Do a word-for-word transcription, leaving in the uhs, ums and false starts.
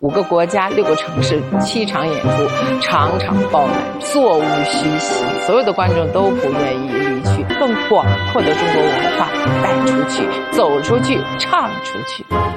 五个国家、六个城市、七场演出，场场爆满，座无虚席，所有的观众都不愿意离去，更广阔的中国文化带出去，走出去，唱出去。